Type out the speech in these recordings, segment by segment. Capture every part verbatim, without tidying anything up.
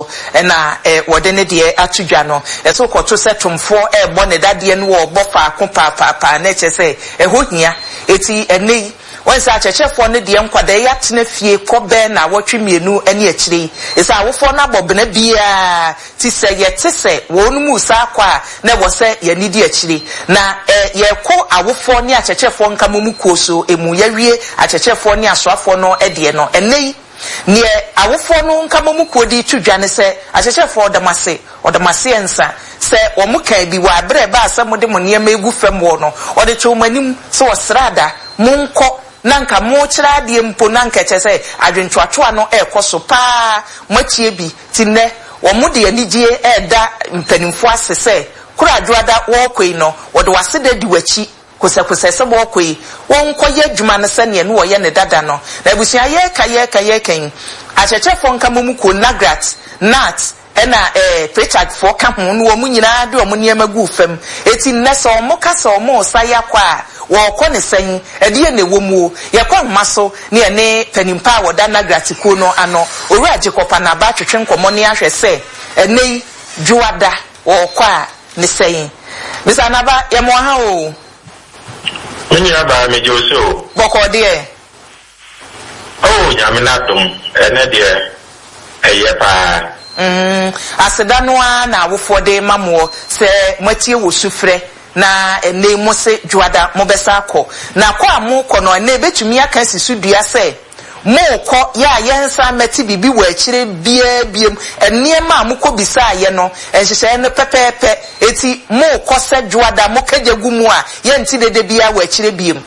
na eh wode ne de atudwa no eso kwoto setomfo e bo ne dade no wo bo faako pa pa pa na che se eho hia eti enei wonse achechefo ne de nkwada ya tena fie kobe na wotwe mienu ene akire isa awofo na bobena bia ti se ye ti se wonu mu sa kwa na wo se ye ni di akire na eh ye ko awofo ne achechefo nka momu koso emu ya wie achechefo ne asoafo no e de no enei ne awofo no nka momu kodi tudwa ne se achechefo odamase odamase ensa se omuka bi wa bre ba asem de mo ne egu fam wo no ode chomanim se osrada munko nanka mo kira de mpo nanka chese adwentwatwa no ekoso pa machie bi tinne wo mu de anigye eda mpanimfo asese kura adwada wo koi no wode waseda di wachi kosakosa se bo koi won koye adwuma ne se ne no ye ne dada no na ebusia ye ka ye ka ye kan achechefo nka momu ko nagrat nat ena eh Richard for camp no wo mu nyina de wo mu niam agu fam eti nnese o mo kasa o mo saya kwa wo ko ne san ede ne wo mu ye kwa maso ne ne panimpa wo da nagratiko no ano oru ajekopa na ba twetwe nkomo ne ahwe se enei juada wo kwa ne san bisa na ba ye mo ha o nyina ba me joso boko de oh nyamina dum ene de eye pa Mm, asedanoa na awofo de mamo se matie wo sufre na ene mo se juada mo besa akọ na kwa mo kọ no ene betumi aka sisu dua se mo kọ ya yensa meti bibi wo akire bia biem ene ma mo kọ bisa aye no enhyehyɛ ne pepepe eti mo kọ se juada mo kajagu mu a ye nti dede bia wo akire biem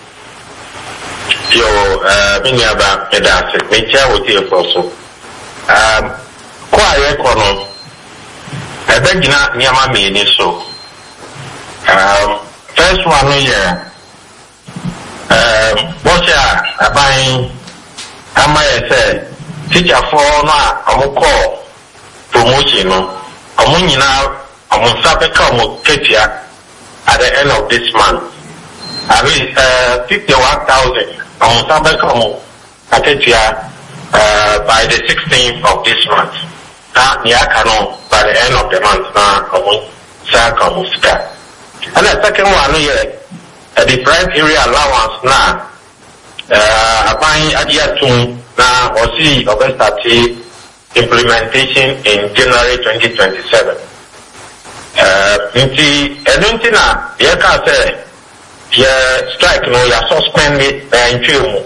yo eh binya ba pedase me cha wo tie so um kwa ye kono ebe gina nyama me ni so um first one here um what ya abai ama ye say teacher for no amukọ promotion no amu nyina amu sabe ka mo ketia at the end of this month I mean uh fifty-one thousand amu sabe ka mo ketia uh by the sixteenth of this month. Now, by the end of the month, now, and the second one here, the prime area allowance now, uh, buying idea to now or see of start implementation in January twenty twenty-seven. Uh, inti, edunti na, ye can say, ye strike no, ye suspend it, and chill.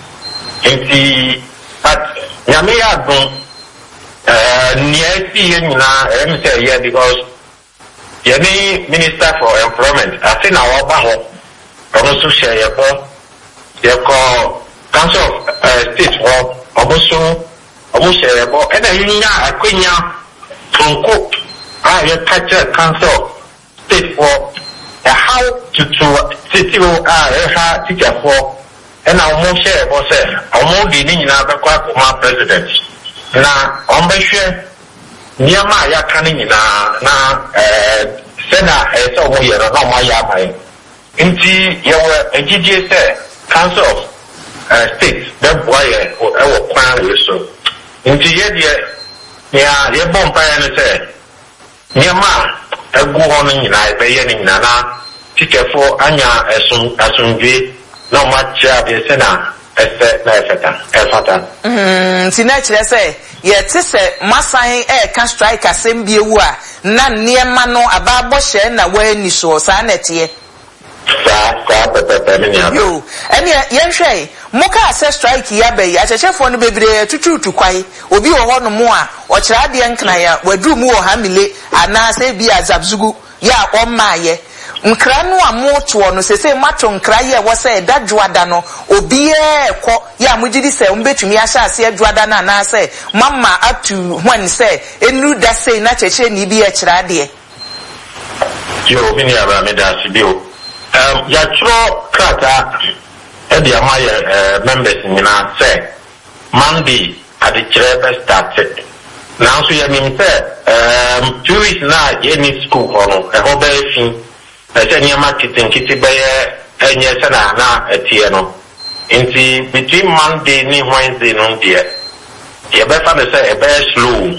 Inti, but, nyamiya dun. Uh, near you now, let me say yeah, because you're the Minister for Employment. I think our Baho, also share your call, your call, Council of uh, State for also, almost share your call, and then you know, I couldn't from cook, I have touched a Council State for how to to city uh teacher for, and I almost share about say, almost the need another quite president. Na ombehwe niama ya kanini na na eh sena eh so mo yero na mo ya bai nti yewe ejije se Council of uh, State the boy e wo kwan so nti ye de ya ye bompa ya ne se niama egu ho no nyina be ye ni nyina na tikefo anya esun asunwe na mo cha be sena ese na efeta efata mm tina kire se ye ti se masan e ka strike asem bi ewu a na niema no ababo hye na wa ni so sa na tie sa sa pepe me ni aba yo ene ye hwe mo ka se strike ya be ya chechefo no bebre tututu kwai obi wo ho no mo a o kira de nkna ya wadu mu wo hamile ana se bi azabzugu ya o maaye nkra no amoto no sese mato nkra ye wo se da juada no obi e ko ya mugidi se umbetumi ahya ase ajuada na na se mama atu when se enu da se na cheche ni bi e kira de yo bini aba me da sibio um ya tro krata e dia my members nyina se Monday at the Chirebe started now so ya mean say um two weeks na ye ni school kono e ho be fin ese nyama kitin kiti beye enye se na na etie no nti between Monday ni Wednesday no dia ye be fa say e be slow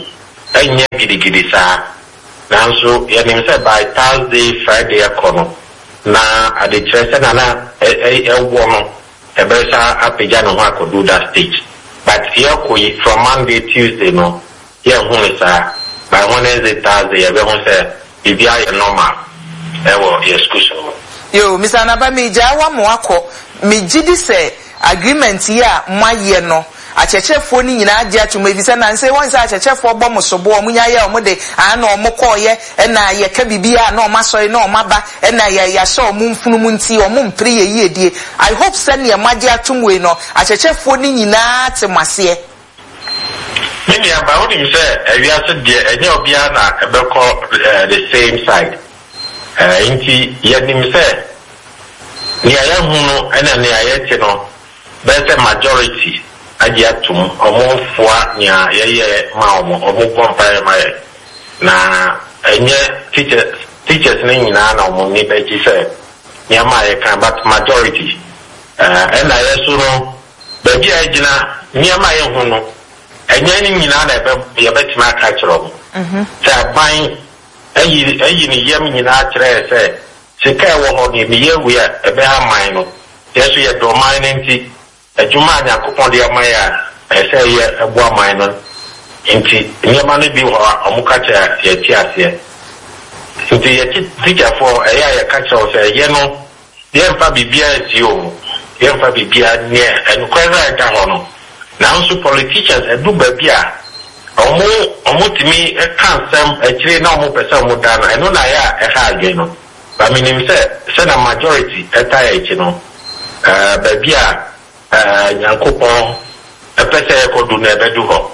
enye gidi gidi sa nanso ye nim say by Thursday Friday akono na ade trese na na e e wo no e be sa apija no ha do that stage but here koyi from Monday Tuesday no ye hu sa by Wednesday Thursday ye be hu say bibia ye normal e wo ye school so yo Mister Anaba mi jawa mo akọ mi gidi say agreement here maye no achechefo ni nyina age atuma evise na nse won se achechefo bọ musobo omunya ye omode ana omokoye na ye ka bibia na omasoye na omaba na ye ya sha omumfunu munti omumpre ye yiedie I hope say ne mage atumwe no achechefo ni nyina temase mini aba woni se ewia se de enye obia na ebeko the same side eh inti ye nim se ni ayahunu ena ni ayete no be majority agiatum omofua nya yeye ma omo omo compare my na enye teachers teachers ni nyina na omo ni be ji se nya ma ye kan but majority eh na yesu no be bi agina nya ma ye hu no enye ni nyina na be ye betima ka kiro mhm sa ban ayi ayi ni yem nyina kire se se ka wo ho ni ye wu ya ebe ha man no yesu ye do man nti ejuma nya kopon de amaya ese ye ebo aman no nti nyema no bi ho amuka cha ye ti ase nti ye ti teacher for eya ye ka cha o se ye no ye mfa bibia ti o ye mfa bibia ne en kweza ga ho no na nso politicians edu ba bia omo omo timi e kan sem e kire na omo pesa omo da na eno na ya e ha adwe no ba minim se se na majority eta ya ichi no eh ba bia eh Nyankopon epese ko du na ebedu ho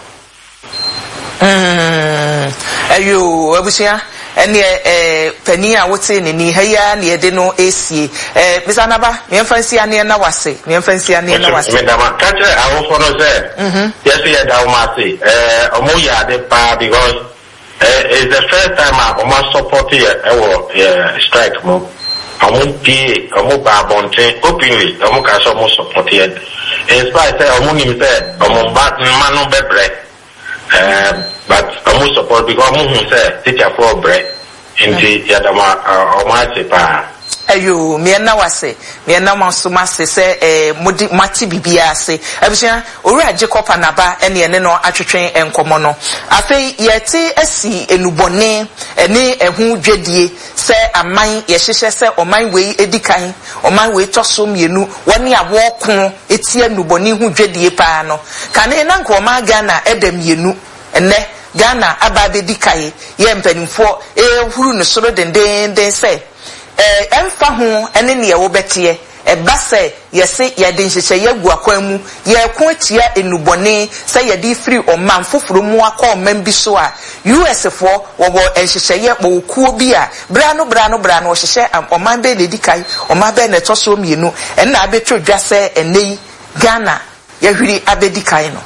mm ayo abusia ene eh pani a wote ne ni haya ne de no esie eh Mister Anaba me mfansi ane na wase me mfansi ane na wase me dama kache awo fono se mhm yes ye da o ma se eh omo ya de pa because eh is the first time I almost support here eh strike mo amu pie amu ba bonte openly amu ka so mo support here in spite say amu nim say amu ba manu bebre eh but amu support because amu hu say teacher for bread inti ya da ma amu ase pa ayo me na wase me na mansuma se se eh modi mati bibia ase abusia owura Jacob Anaba ene ene no atwetwen enkomo no afei yeti asi enubone ene ehu dwedie se aman ye hyehye se oman wei edikan oman wei toso mienu woni awokun eti enubone hu dwedie pa no kane na nko ma Ghana edam mienu ene Ghana aba bedikaye ye mpanimfo ehuru no soro denden den se eh emfa ho ene ne ye wo betie e ba se ye se ye de nhyehyɛ ye gu akwan mu ye ko atia enubone se ye de free oman foforo mu akɔ oman bi so a U S fo wo wo nhyehyɛ ye bo kuo bi a bra no bra no bra no hyehyɛ oman be ne dikai oman be ne toso mienu ene na abetwo dwa se enei Ghana ye hwiri abedikai no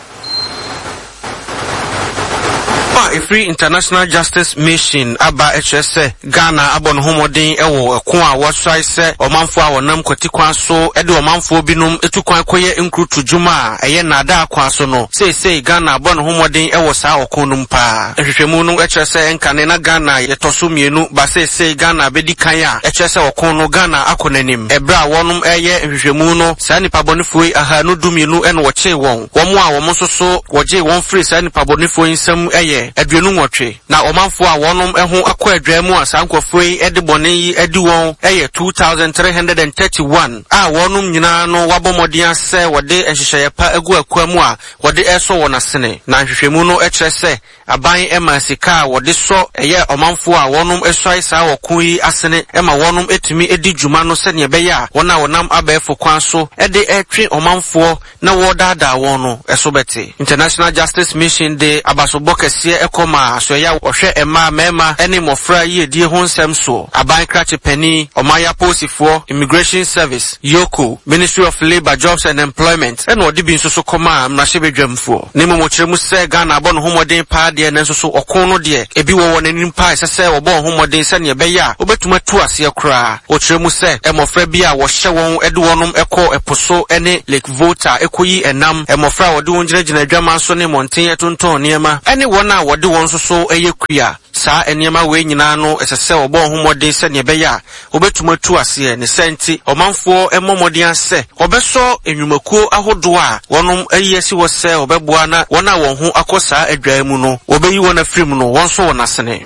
a free International Justice Mission aba H S Ghana abon homodin ewo ekon a wosai se omanfo a wonam kwati kwan so ede omanfo binum etukwan koye nkrutu juma eye na da kwan so no sei sei Ghana abon homodin ewo saa okonum pa ehwehwemu no H S enkane na Ghana yetoso mienu ba sei sei Ghana bedi kan a H S okon no Ghana akonanim ebra wonum eye ehwehwemu no saa nipa bonifo ahanu dumienu ene wo che won womo a womo so so woje won free saa nipa bonifo nsam eye aduonu nwotwe na omanfo a wonom eho akọ adwamu a sankofo yi ede bone yi edi won eye two thousand three hundred thirty-one a wonom nyina no wabomodin ase wode ehyehyeye pa egu akwamu a wode eso wonasene na hwehwemu no ekyerese aban ema sika wode so eye omanfo a wonom esoi saa wokun yi asene ema wonom etimi edi dwuma no se ne ebeya wona wonam abefo kwan so ede etwe omanfo na wodada wono esobete International Justice Mission de abasobokese ekoma so ya ohwe ema mema ene mofra yi die ho nsem so aban krache pani omaya posifo Immigration Service Yoko Ministry of Labor Jobs and Employment ene odi bi nso so koma mrahye bedwamfo ne momokyeremu se Ghana abon homodin pa de ne nso so okon no de ebi wo wonanim pa sese wo bon homodin se ne beya obetuma tu ase kra okyeremu se emofra bi a wo hye won ede wonom ekọ eposo ene Lake Volta ekoyi enam emofra wode won gyina gyina dwama so ne monten etonton niema ene wona wode won so so eye kua saa enema we nyina no esese obo homode se ne beya obetuma tu ase ne senti omanfo emomode ase obeso enwumakuo ahodo a wonom ayesi wo se obeboa na wona won ho akosa adwan mu no obeyi wona film no won so wona sene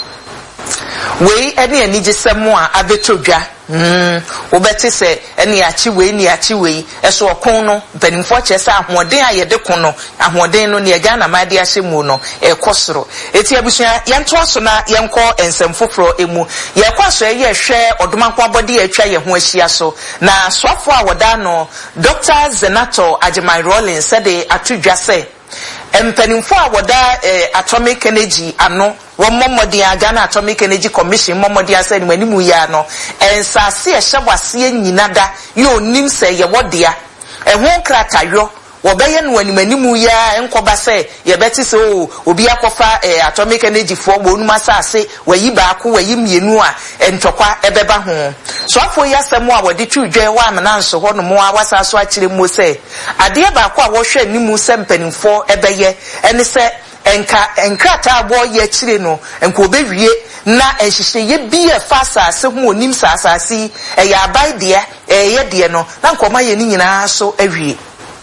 we ene ani gisemu a abetodwa mm obeti se ene achi we ni achi we eso okon no benimfo chese ahoden ayede kon no ahoden no ne aga na made ahyemu no ekosoro eti abusua yento aso na yenko ensemfoforo emu yekoso ye hwe odomanko abode atwa ye ho ahia so na swafo a woda no Doctor Zenato Ajimai Rollins said they atudwa se empanimfo a woda eh, Atomic Energy ano won momodi aga na Atomic Energy Commission momodi asa ni manimu ya no ensase e hyebwase nyinada ye onim se ye wodea ehun kratayo wobeye no animanimu ya enkoba se ye beti se o obi akofa eh, Atomic Energy fo bonum asase wayi baako wayi mienu a entokwa ebeba ho so afo ya semu a wodi twudwe wa amana nso ho no mo awasa so akire mo se ade baako a wo hwe nimu se mpanimfo ebeye ene se enka enkrata abo ye akire no enko obewie na enhihye bi e fasa se ho onim sasasi e ya abai de e ye de no na nkoma ye ni nyina so awie.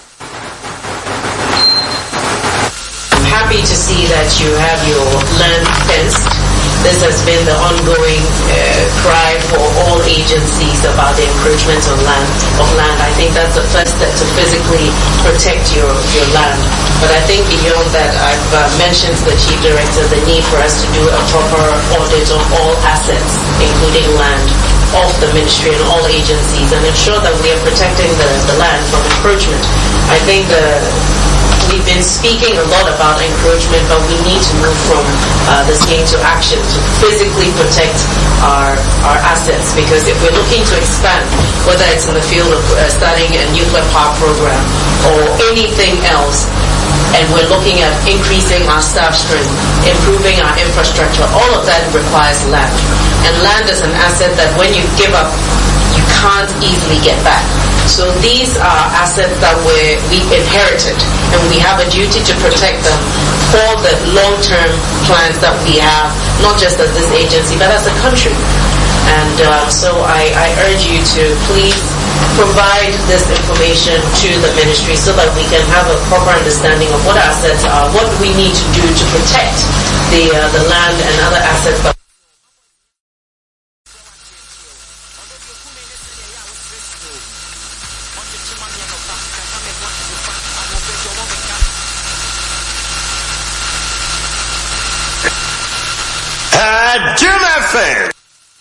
Happy to see that you have your land fenced. This has been the ongoing uh, cry for all agencies about the encroachment on land of land. I think that's the first step to physically protect your your land. But I think beyond that, I've uh, mentioned to the Chief Director the need for us to do a proper audit of all assets, including land, of the ministry and all agencies, and ensure that we are protecting the, the land from encroachment. I think the we've been speaking a lot about encroachment, but we need to move from uh, the scheme to action to physically protect our our assets. Because if we're looking to expand, whether it's in the field of uh, starting a nuclear power program or anything else, and we're looking at increasing our staff strength, improving our infrastructure, all of that requires land. And land is an asset that when you give up, you can't easily get back. So these are assets that we we inherited, and we have a duty to protect them for the long-term plans that we have, not just as this agency, but as a country. And uh, so I, I urge you to please provide this information to the ministry so that we can have a proper understanding of what assets are, what we need to do to protect the uh, the land and other assets that Jim F M.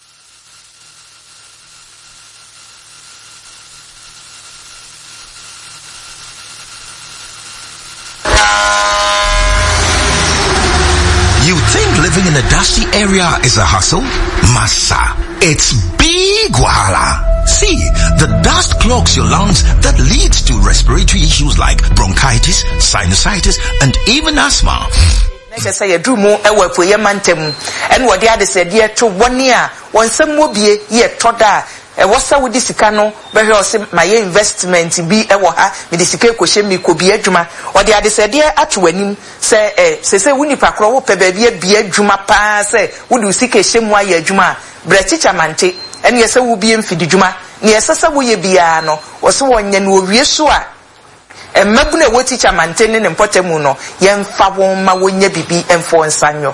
You think living in a dusty area is a hustle? Massa, it's big wahala. See, the dust clogs your lungs that leads to respiratory issues like bronchitis, sinusitis, and even asthma. Say a drumu ewe for ye mantem and what the other said ye to one year one some mobie ye toda e wasa with this cano very awesome my investment be ewa ha me this question me could be adjuma or the other said ye at when say eh say say we nipa kro wo pe ba bia bia adwuma pa say wo do sika hyemwa ye adwuma brechicha mante and ye say wo bia mfidi dwuma ne ye sasa wo ye bia no wo so wonye no wie so a emabuna wo teacher maintain ne mpotemu no yemfa won ma wonya bibi emfo nsanyo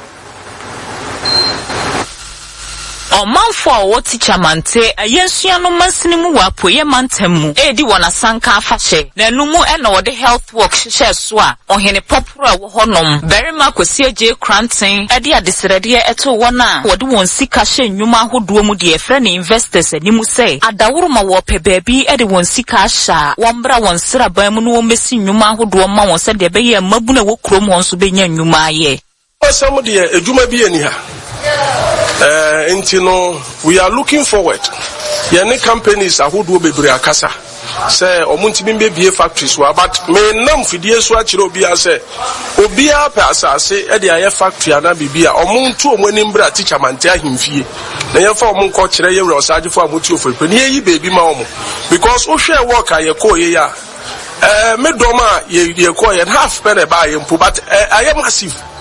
Omanfo a wo teacher mante ayensua no mansinimu wa poye mantemu edi wona sanka afahye na numu e na wo de health work hye so a ohene popro wo honom berima kwesi aje kranten edi adesrede eto wona wo de won sika hye nnwuma ahodo mu de efre ne investors animu say adaworo ma wo pe baabi edi won sika hya won bra won sraban mu no won besi nnwuma ahodo ma won se de be ye mabuna wo krom won so benya nnwuma aye osam de edwuma bi eni ha Uh, intino, we are looking forward. Yene companies ahodo bebre akasa. Say omunti bimbe bie factories wa but me nam fidie so akire obi ase obi a pa asase e de aye factory ana bibia omuntu omani mbra teacher mante ahimfie na ye fa omun ko kire ye wure osagefo amuti ofepe ne yi baby ma omo because o hwe work aye ko ye ya eh me doma ye ye ko ye half pe na ba ye mpu but aye massive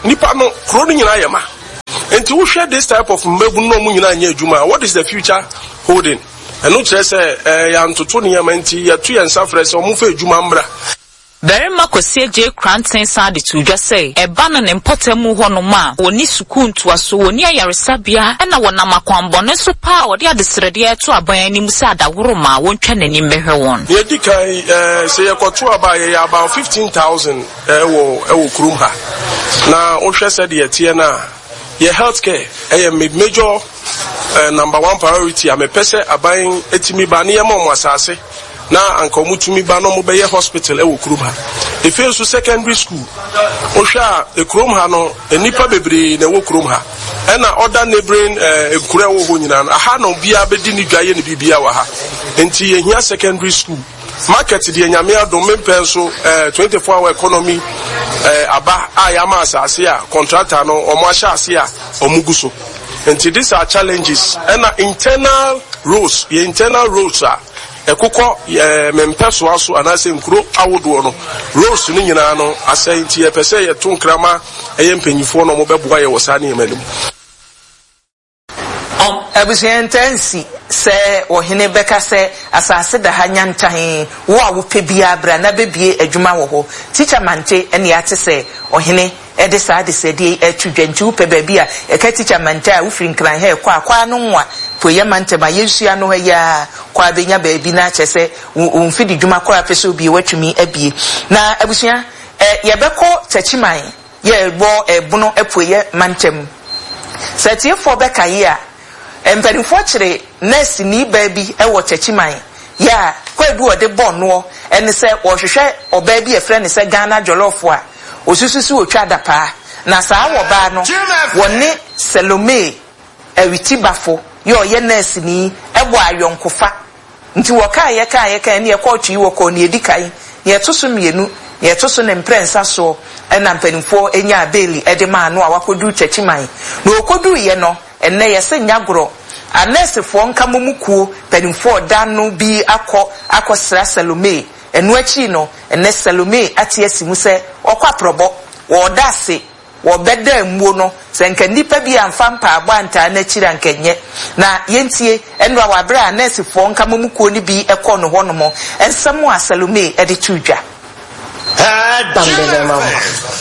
nipa no kro no nyina yema enti wo hwe this type of mbabu no mu nyina anya adwuma. What is the future holding? And no kire say eh ya ntoto ne yema enti ya tu yensa frɛ sɛ ɔmo fa adwuma mbra. Very makosie J Cranton said to just say a banner and potemu honoma or ni sukun to a so near Yarisabia and I want Namakwambon so power the other sredia to a bayani musada wuruma won't train any measure one. Yedika uh say a kotua by about fifteen thousand ewo ewo krumha. Na Osha said the tiana ye healthcare a major uh, number one priority. I'm a person buying etimi bania mom wasase. Na anko mutumi ba no mo be hospital e wo kurom ha e fe so secondary school o hwa e kurom ha no enipa bebre na wo kurom ha e na other neighboring e kure wo ho nyina aha no bia be di ni dwaye ne bibia wa ha enti ye hia secondary school market de nyame adom mempen so twenty-four hour economy aba ayama asase a contractor no omo ahya ase a omugu so enti these are challenges and internal roads ye internal roads are ekoko mempeso aso anase nkuro awodo no roads ni nyina no asenti epese ye to nkrama eye mpanyifo no mo beboa ye wosane emanim um abusientensi se ohene beka se asase da hanya ntan wo a wo pebia bra na bebie adwuma wo ho teacher mante ene ate se ohene ede sa de se de atudwanti wo pe ba bia e ka teacher mante a wo firi nkran he kwa kwa no nwa poye mante ma yesua no ya kwa benya ba bi na chese wo mfidi dwuma kwa pese obi watumi abie na abusua e ye beko tachiman ye bo ebuno epoye mantem setie fo beka ye a emperifo kire nurse ni ba bi e wo tachiman ya kwadu ode bonno ene se wo hwehwe oba bi e frɛ ne se Ghana jollof a osususu otwa dapa na saa wo ba no woni Salome ewiti bafo yo ye nurse ni ebo ayonkofa nti wo ka ye ka ye ka ne ye kwotwi wo ko ne edikai ye toso mienu ye toso ne mprensa so ena mpanifo enya abeli ede ma no a wakodu chachiman na okodu ye no enne ye se nyagoro anesefo nka momukuo panifo dano bi akọ akọsra Salome enu achi no enne Salome ati asimu se okwa probo wo dase wo beda muo no se nka nipa bi amfa mpa agba nta na chira nkenye na yentie enu wa bra anesefo nka momukuo ni bi ekọ no hono mo ensam a Salome ede tudwa Tambele mama.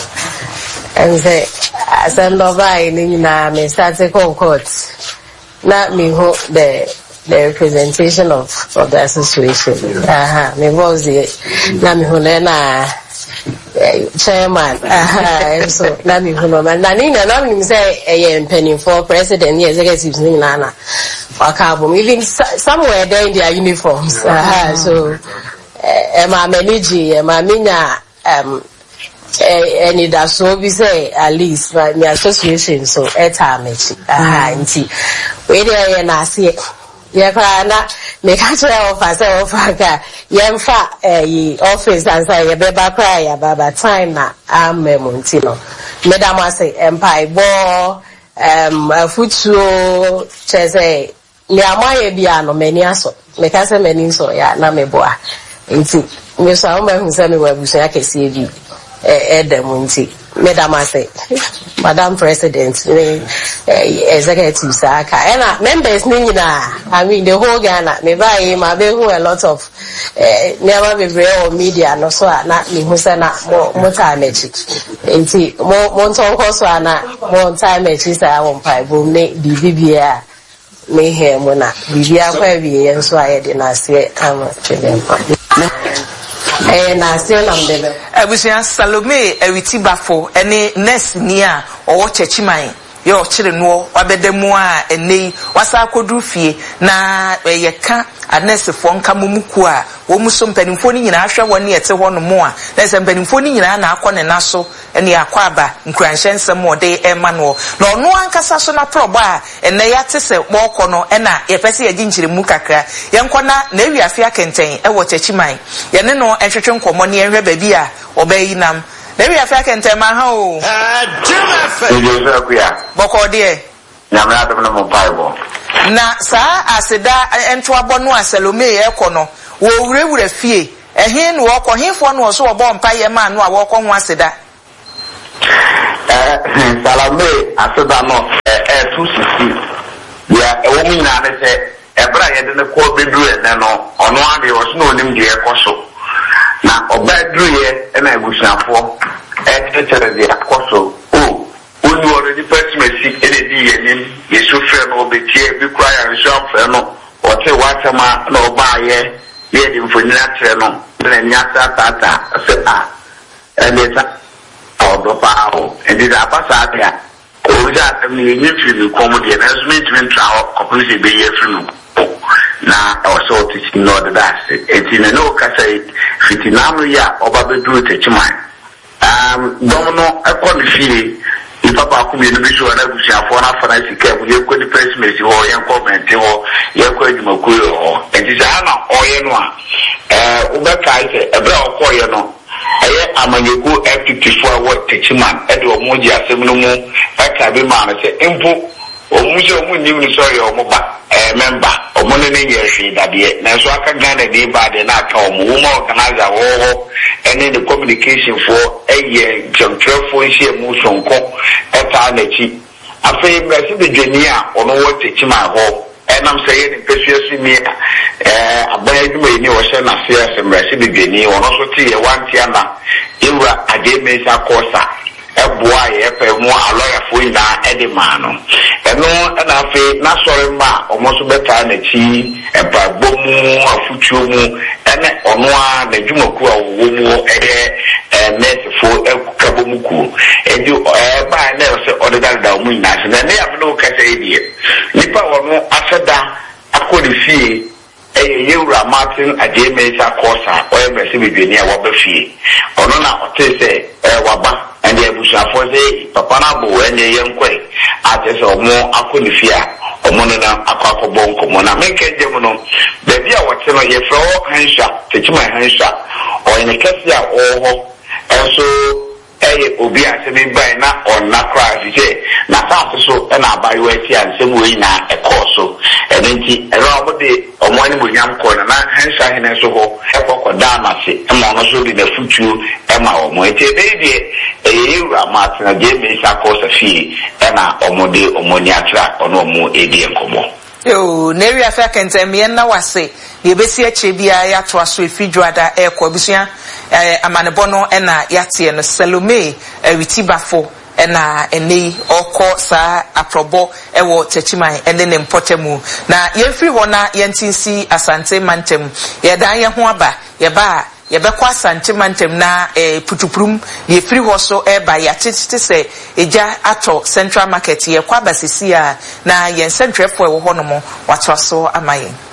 Enze asendo bai ni na me start court. Not me who the the representation of of the association. Aha, me was the na me who na chairman. Aha, so na me who no man. Na ni na na me say eh penny for president ni executives ni na na. Wakabo even somewhere there in their uniforms. Aha, so eh ma manage eh ma minya um and it does so be say at least my association so at time ah nti we dey na see ye kwa na me ka try offer offer ka ye mfa eh office and say ye be ba cry ya baba time na am nti no madam say empire bo um afutuo chese ni amaye bia no mani aso me ka say mani so ya na me boa nti me so am hu say me wa buso ya kese bi Edemunti, Madam say, Madam President, executive Saka, and members Nina, I mean the whole Ghana, me buy my who a lot of never be real media, no so not me who's not more time magic. And see, more Monton Coswana, more time magic, I won't pipe, will make the B B A. Me here, Mona, B B A, where we and so I didn't say, I'm a eh na still am debe abusia Salome ewiti bafo ene nurse ni a owo chechiman ye o kire no wabedemu a enei wasa akodu fie na ye ka anese fo nka momuku a wo muso mpanimfo ni nyina ahwe woni ete ho no mo a na se mpanimfo ni nyina na akọ ne naso ene akọ aba nkranhyensem ode ema no na ono ankasa so na probo a ene ya tese bọkọ no ena ye pese ye ginchire mu kakra ye nkona na ewi afia kenten e wo chechiman ye ne no enhwehwe nkomo ne enhwe ba bi a obayi nam na ewi afia kenten ma ha o bọkọ de nyame adom no mo bible na saa aseda ento abonu a Salome ekono wo wurewure fie ehin no okọ hinfo no so obo mpa ye ma no a wo kọ ho aseda eh salame aseda no eh two sixty ya ewo mi na ne se ebra ye de ne ko bedru ene no ono ade o so no nim de ekoso na obedru ye na egusiafo e tetere de ekoso o onu already pessimistic ene di ye nim yesu fe no obetie bi kwa ya nsham fe no o te watama na oba ye ye di mfonina tere no na nyata tata se a ene ta odo pa o ene da pasa atia o ja mi ni fi ko mo de na smith min trawo complete be ye fi no na also teaching no that eti ne no ka say fitinam ya oba be do techiman um domino ekoni fi ifa ba ku mi no bi so na busiafo na fana sika bu ye ko di pressmate ho ye comment ho ye ko aduma ku ho eti sa na oye no a eh uba kai se ebra okoye no aye amanyeku F fifty-four what techiman e de omoji asem no mu aka be ma na se empo omuje omu nim ni so ye omoba eh member omo ne ne ye hwe dade na so aka Ghana dey ba de na aka omo wo ma organizer wo wo ene the communication for eye control nshi mu sonko eta na chi afa be se be dwani a ono wo techiman ho enam say ye ni pesuasu mi eh abaya duma ni wo hye na se asem be dwani ono so ti ye wantia na ewura ade me sa kosa eboa ye pe mu aloya fo ina edemano eno na afi na sori ma omo so beta na chi eba bomu afutuo mu ene ono a na dwumaku a wo mu ede mesfo ekukabomuku edu eba na se odedal da mu ina se na ne abno ka se die nipa wono aseda akodi fie eye yewura Martin Ademesa Kosa oye mese bidwani a wabafie ono na otese eh waba ende ebusuafo se papa na bo ene yenkwe atese omo akonifia omo na akwakobo nkomo na menkeje mu no bebi a wote no ye fro hansha techima hansha oye ne kesi a oho enso eye obi asemi bai na onna crash je na ta so na abayo ati ansemu yi na ekoso enenti era obode omo ani bonyam ko na hansha hene so ho ekoko da na se ema no so bi na futu ema omo eti beide eye ura matina je me sa ko sa fi ena omode omoni atra ono omo edi enkomo yo neri afa kentemi na wase ye besi ache bia ya to aso efidwada e ko abusua eh amanebo no na yate no Salome ewitibafo na eni oko sa aprobo ewo techiman ene ne mpotemu na yefri ho na yentinsi Asante Mantem ye dan ye ho aba ye ba ye be kwa Asante Mantem na eh putuprum yefri ho so e ba ya tete se eja ato Central Market ye kwa basisi a na yen sentwefo e wo ho no mo wato so amayen